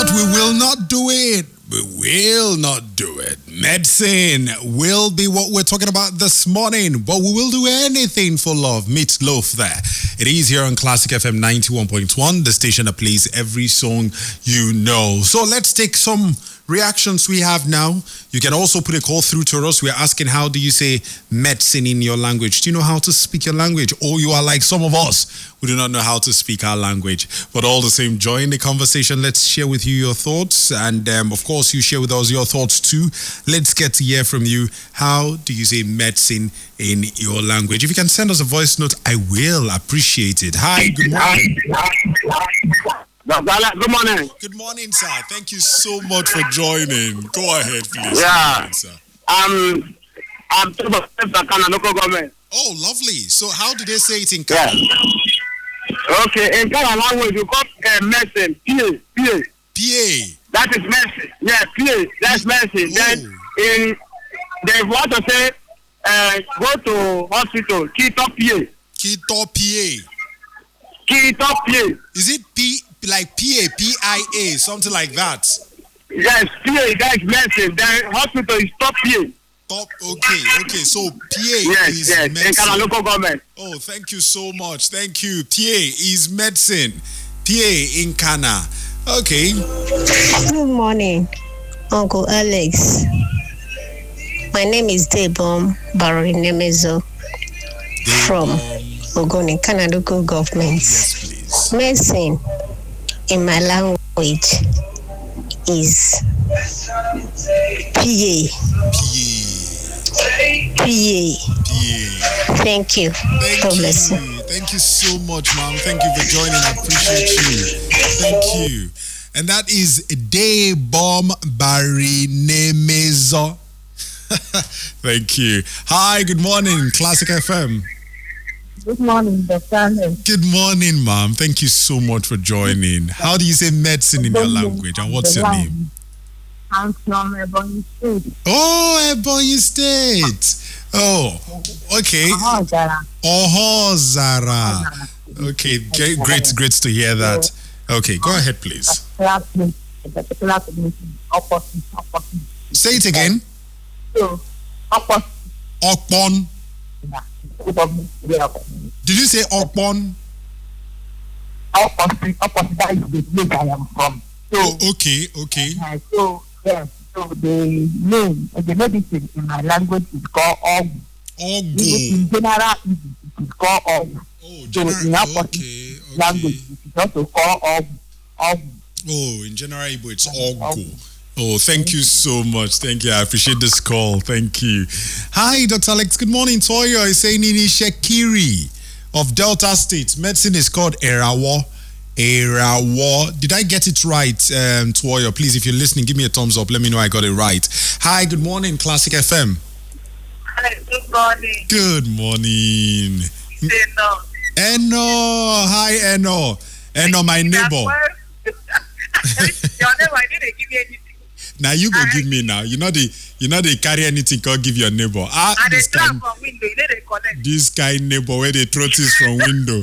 not. We will not do it. We will not do it. Medicine will be what we're talking about this morning, but we will do anything for love. Meet Loaf there. It is here on Classic FM 91.1, the station that plays every song you know. So let's take some reactions we have now. You can also put a call through to us. We're asking, how do you say medicine in your language? Do you know how to speak your language? Or you are like some of us who do not know how to speak our language. But all the same, join the conversation. Let's share with you your thoughts. And of course, you share with us your thoughts too. Let's get to hear from you. How do you say medicine in your language? If you can send us a voice note, I will appreciate it. Hi, good morning. Good morning. Good morning, sir. Thank you so much for joining. Go ahead, please. Yeah. Morning, sir. I'm from Kana local government. Oh, lovely. So how do they say it in Kana? Yeah. Okay, in Kana language, you call medicine, PA. PA. That is medicine. Yeah, PA. That's medicine. Oh. Then they want to say, go to hospital, Kito PA. Kito PA. Kito PA. Is it P like PA, PIA, something like that? Yes, PA, that is medicine. Then hospital is top PA. Top, okay. So PA is yes, medicine. in Kana local government. Oh, thank you so much. Thank you. PA is medicine. PA in Kana. Okay. Good morning, Uncle Alex. My name is Debom Barinemezo from Ogoni, Kana local government. Yes, please. Medicine in my language is PA. Thank you. God bless you. Thank you so much, ma'am. Thank you for joining. I appreciate you. Thank you. And that is Debom Barinemezo. Thank you. Hi, good morning, Classic FM. Good morning, Dr. Good morning, ma'am. Thank you so much for joining. How do you say medicine in your language, and what's your name? I'm from Ebonyi State. Oh, Ebonyi State. Oh, okay. Ohozara. Okay, great to hear that. Okay, go ahead, please. Say it again. Okpon. Did you say Okpon? Opposite, that is the place I am from. So, okay. So the medicine in my language is called Ogu. In general, it is called Ogu. Oh, so in opposite language, it is also called Ogu. Oh, in general, it's Ogu. Oh, thank you so much. Thank you. I appreciate this call. Thank you. Hi, Dr. Alex. Good morning. Toyo is saying Nini Shekiri of Delta State. Medicine is called Erawo. Did I get it right, Toyo? Please, if you're listening, give me a thumbs up. Let me know I got it right. Hi, good morning, Classic FM. Hi, good morning. Good morning. Eno. Hi, Eno. Eno, my neighbor. Your neighbor, I didn't give you anything. Now you go give me now. You know they carry anything, can't give your neighbor. And they drop from window, you know they connect. This kind neighbor where they throw things from window.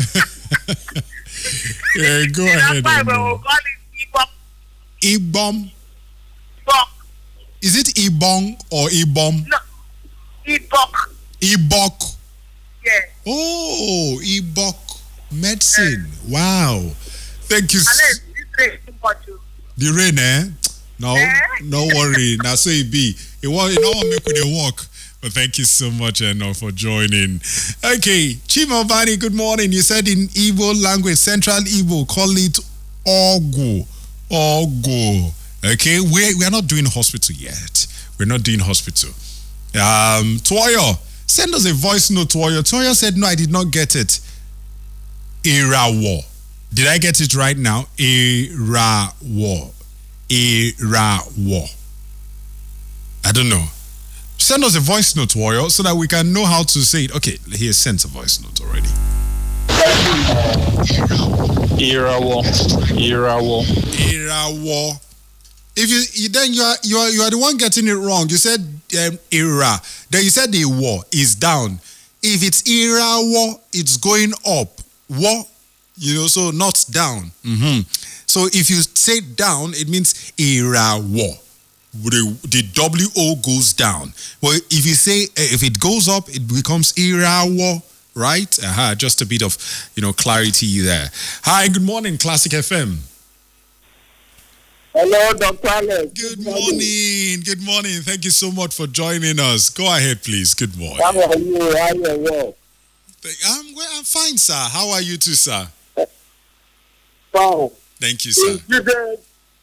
Yeah, go ahead. That's why we'll call it Ibom. Ibok. Is it Ibong or Ibom? No, Ibok. Ibok. Yeah. Oh, Ibok medicine. Wow. Thank you. Unless this rain too much. The rain, eh? No worry. Now so it be. It won't make with a walk. But thank you so much, Eno, for joining. Okay, Chimobani, good morning. You said in Igbo language, Central Igbo, call it Ogu. Okay, we are not doing hospital yet. We're not doing hospital. Toyo, send us a voice note, Toyo. Toyo said, no, I did not get it. Irawo. Did I get it right now? Irawo. I don't know. Send us a voice note, Warrior, so that we can know how to say it. Okay, he has sent a voice note already. Irawo. If you then you are the one getting it wrong. You said era. Then you said the war is down. If it's Irawo, it's going up. War, so not down. So if you say down, it means irawo. The WO goes down. Well, if you say, if it goes up, it becomes irawo, right? Just a bit of, clarity there. Hi, good morning, Classic FM. Hello, Dr. Alex. Good morning. Good morning. Thank you so much for joining us. Go ahead, please. Good morning. How are you? How are you? I'm fine, sir. How are you too, sir? Fine. Thank you, sir. Jide,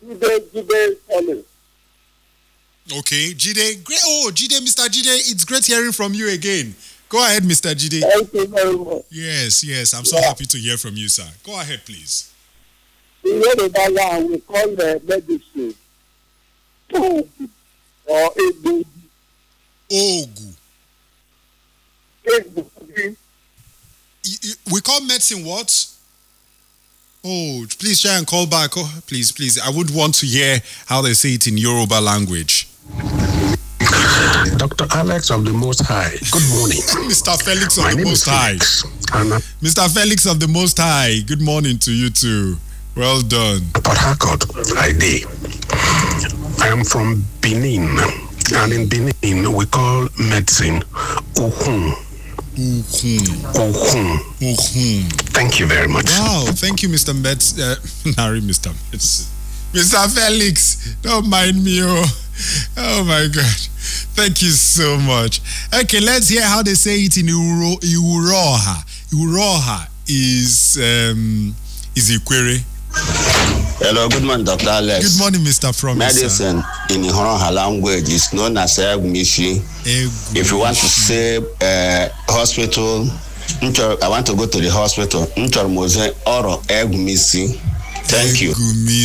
okay, Jide. Great. Oh, Jide, Mr. Jide, it's great hearing from you again. Go ahead, Mr. Jide. Thank you very much. Yes. I'm so happy to hear from you, sir. Go ahead, please. In Yoruba, we call the medicine or Ogu. We call medicine what? Oh, please try and call back. Oh, please. I would want to hear how they say it in Yoruba language. Dr. Alex of the Most High. Good morning. Mr. Felix of the Most High. Mr. Felix of the Most High. Good morning to you too. Well done. Port Harcourt, I am from Benin. And in Benin, we call medicine Uhun. Thank you very much. Wow, thank you, Mr. Mr. Felix, don't mind me. Oh my God. Thank you so much. Okay, let's hear how they say it in Uroha. Uroha is Ikwere. Hello, good morning, Dr. Alex. Good morning, Mr. Promise. Medicine in Ihoroha language is known as Egumisi. If you want to say hospital, I want to go to the hospital. Oro Egumisi. Thank you.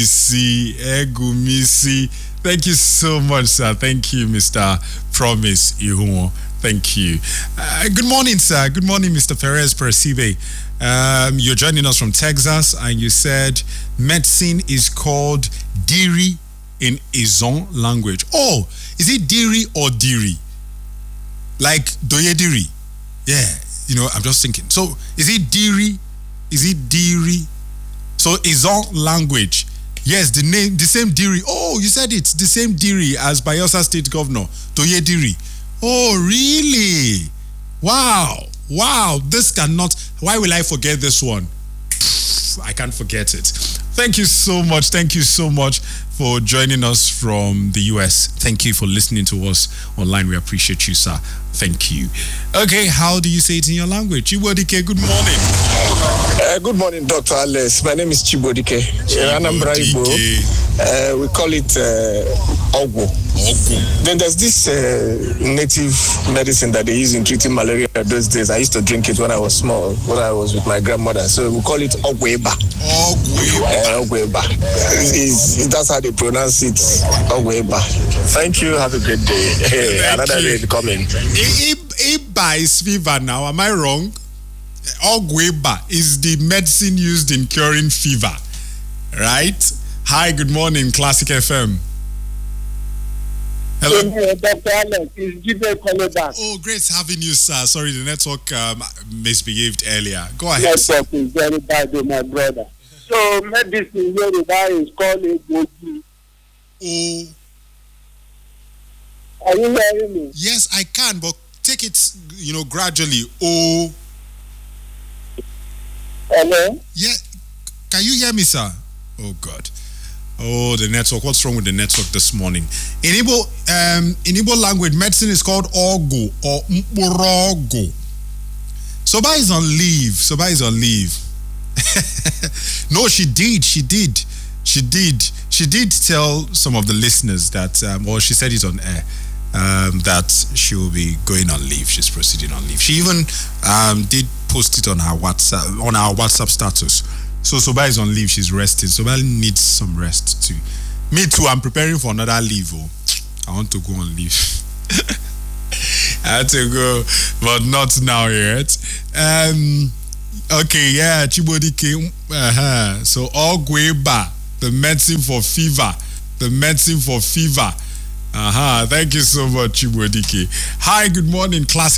Egumisi. Thank you so much, sir. Thank you, Mr. Promise Ihumo. Thank you. Good morning, sir. Good morning, Mr. Perez Percibe. You're joining us from Texas, and you said medicine is called Diri in Izon language. Oh, is it Diri or Diri? Like Doye Diri? Yeah, I'm just thinking. So, is it Diri? Is it Diri? So, Izon language. Yes, the name, the same Diri. Oh, you said it's the same Diri as Bayelsa State Governor, Doye Diri. Oh, really? Wow, this cannot, why will I forget this one? I can't forget it. Thank you so much for joining us from the US. Thank you for listening to us online. We appreciate you, sir. Thank you. Okay, how do you say it in your language? Chibodike, good morning. Good morning, Dr. Alex. My name is Chibodike. We call it Ogwo. Then there's this native medicine that they use in treating malaria those days. I used to drink it when I was small, when I was with my grandmother. So we call it Ogweba. Ogweba. That's how they pronounce it. Ogweba. Thank you. Have a great day. Another day coming. Iba is fever now. Am I wrong? Ogweba is the medicine used in curing fever. Right? Hi, good morning, Classic FM. Hello. Dr. Alex, is Jide calling back? Oh, great having you, sir. Sorry, the network misbehaved earlier. Go ahead. Network is very bad, my brother. So, medicine Yoruba is called Egbogi. Oh. Are you hearing me? Yes, I can, but take it, gradually. Oh. Hello? Yeah. Can you hear me, sir? Oh, God. Oh, the network. What's wrong with the network this morning? In Igbo language, medicine is called Ogo or Mporogo. Soba is on leave. No, she did tell some of the listeners that, she said it on air, that she will be going on leave. She's proceeding on leave. She even did post it on our WhatsApp status. So Soba is on leave, she's resting. Soba needs some rest too. Me too, I'm preparing for another leave. I want to go on leave. I had to go, but not now yet. Okay, yeah, Chibodike. So Ogweba, the medicine for fever. Thank you so much, Chibodike. Hi, good morning, Classic